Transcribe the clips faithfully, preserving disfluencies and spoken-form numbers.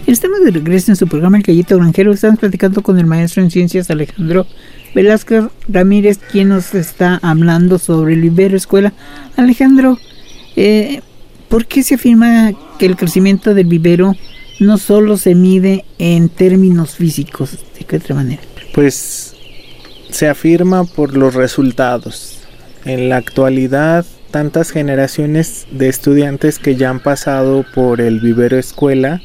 Estamos de regreso en su programa El Gallito Granjero. Estamos platicando con el maestro en ciencias Alejandro Velázquez Ramírez, quien nos está hablando sobre el vivero escuela. Alejandro, eh, ¿por qué se afirma que el crecimiento del vivero no solo se mide en términos físicos? ¿De qué otra manera? Pues se afirma por los resultados. En la actualidad, tantas generaciones de estudiantes que ya han pasado por el vivero escuela,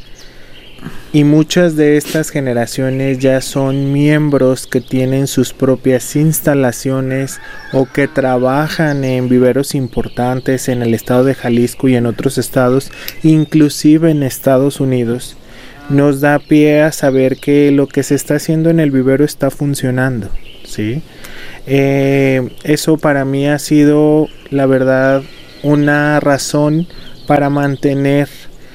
y muchas de estas generaciones ya son miembros que tienen sus propias instalaciones o que trabajan en viveros importantes en el estado de Jalisco y en otros estados, inclusive en Estados Unidos. Nos da pie a saber que lo que se está haciendo en el vivero está funcionando, ¿sí? Eh, eso para mí ha sido, la verdad, una razón para mantener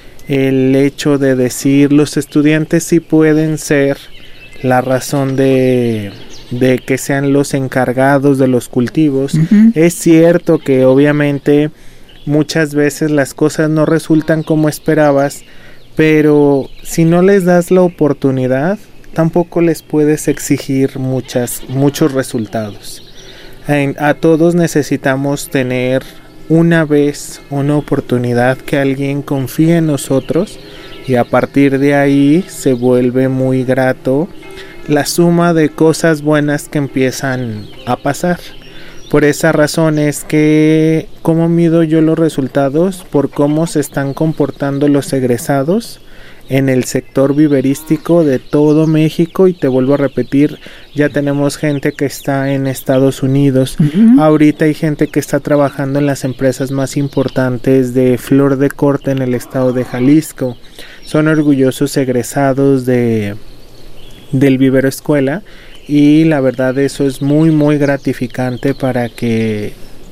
el hecho de decir los estudiantes sí pueden ser la razón de, de que sean los encargados de los cultivos. Uh-huh. Es cierto que obviamente muchas veces las cosas no resultan como esperabas, pero si no les das la oportunidad, tampoco les puedes exigir muchas, muchos resultados. En, a todos necesitamos tener una vez una oportunidad que alguien confíe en nosotros, y a partir de ahí se vuelve muy grato la suma de cosas buenas que empiezan a pasar. Por esa razón es que, ¿cómo mido yo los resultados? Por cómo se están comportando los egresados en el sector viverístico de todo México. Y te vuelvo a repetir, ya tenemos gente que está en Estados Unidos. Uh-huh. Ahorita hay gente que está trabajando en las empresas más importantes de flor de corte en el estado de Jalisco. Son orgullosos egresados de del vivero escuela, y la verdad eso es muy muy gratificante para que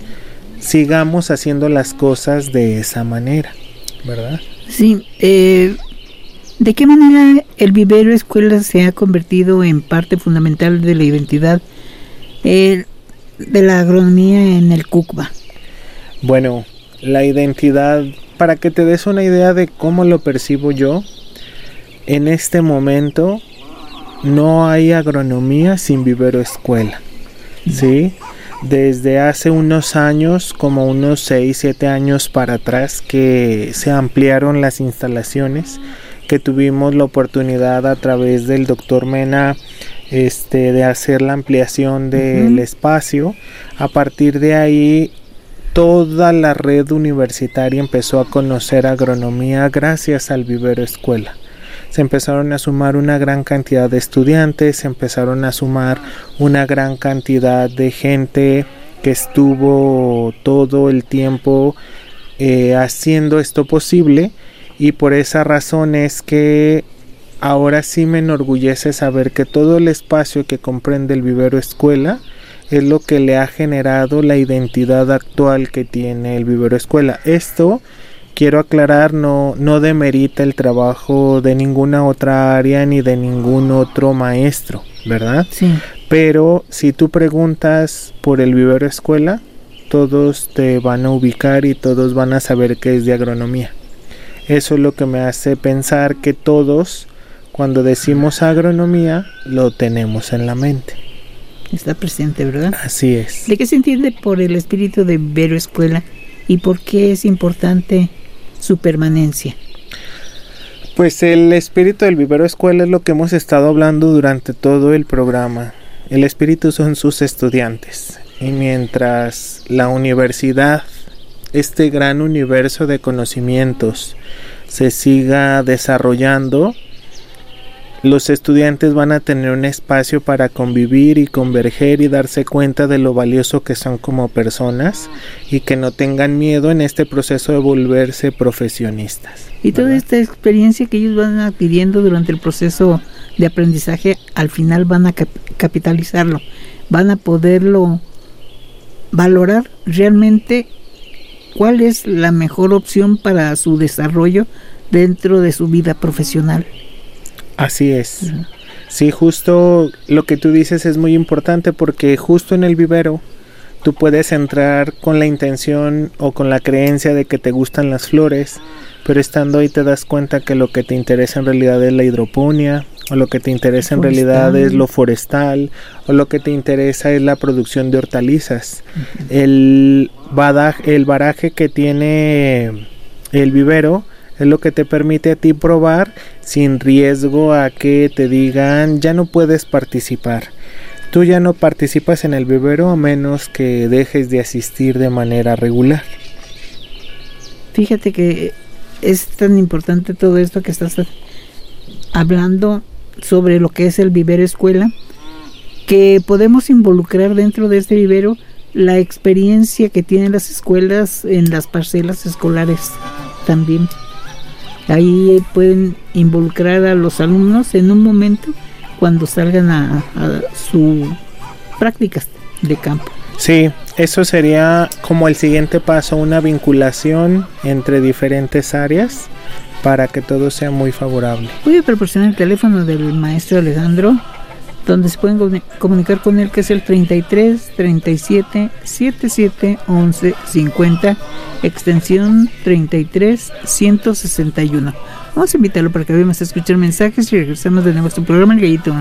sigamos haciendo las cosas de esa manera, ¿verdad? Sí, eh... ¿de qué manera el vivero escuela se ha convertido en parte fundamental de la identidad eh, de la agronomía en el Cucba? Bueno, la identidad, para que te des una idea de cómo lo percibo yo, en este momento no hay agronomía sin vivero escuela, ¿sí? Desde hace unos años, como unos seis, siete años para atrás, que se ampliaron las instalaciones, que tuvimos la oportunidad a través del doctor Mena este, de hacer la ampliación del uh-huh. espacio. A partir de ahí, toda la red universitaria empezó a conocer agronomía gracias al vivero escuela. Se empezaron a sumar una gran cantidad de estudiantes, se empezaron a sumar una gran cantidad de gente que estuvo todo el tiempo eh, haciendo esto posible. Y por esa razón es que ahora sí me enorgullece saber que todo el espacio que comprende el vivero escuela es lo que le ha generado la identidad actual que tiene el vivero escuela. Esto, quiero aclarar, no, no demerita el trabajo de ninguna otra área ni de ningún otro maestro, ¿verdad? Sí. Pero si tú preguntas por el vivero escuela, todos te van a ubicar y todos van a saber que es de agronomía. Eso es lo que me hace pensar que todos, cuando decimos agronomía, lo tenemos en la mente. Está presente, ¿verdad? Así es. ¿De qué se entiende por el espíritu de vivero escuela y por qué es importante su permanencia? Pues el espíritu del vivero escuela es lo que hemos estado hablando durante todo el programa. El espíritu son sus estudiantes. Y mientras la universidad, este gran universo de conocimientos, se siga desarrollando, los estudiantes van a tener un espacio para convivir y converger y darse cuenta de lo valioso que son como personas, y que no tengan miedo en este proceso de volverse profesionistas. Y toda ¿verdad? Esta experiencia que ellos van adquiriendo durante el proceso de aprendizaje, al final van a cap- capitalizarlo, van a poderlo valorar realmente. ¿Cuál es la mejor opción para su desarrollo dentro de su vida profesional? Así es. Uh-huh. Sí, justo lo que tú dices es muy importante, porque justo en el vivero Tú puedes entrar con la intención o con la creencia de que te gustan las flores, pero estando ahí te das cuenta que lo que te interesa en realidad es la hidroponía, o lo que te interesa en realidad es lo forestal, o lo que te interesa es la producción de hortalizas. Uh-huh. El badaje, el baraje que tiene el vivero es lo que te permite a ti probar sin riesgo a que te digan ya no puedes participar. Tú ya no participas en el vivero a menos que dejes de asistir de manera regular. Fíjate que es tan importante todo esto que estás hablando sobre lo que es el vivero escuela, que podemos involucrar dentro de este vivero la experiencia que tienen las escuelas en las parcelas escolares también. Ahí pueden involucrar a los alumnos en un momento cuando salgan a, a sus prácticas de campo. Sí, eso sería como el siguiente paso, una vinculación entre diferentes áreas para que todo sea muy favorable. Voy a proporcionar el teléfono del maestro Alejandro, donde se pueden comunicar con él, que es el treinta y tres, treinta y siete, setenta y siete, once, cincuenta, extensión treinta y tres, ciento sesenta y uno. Vamos a invitarlo para que vayamos a escuchar mensajes y regresamos de nuevo a su programa El Gallito.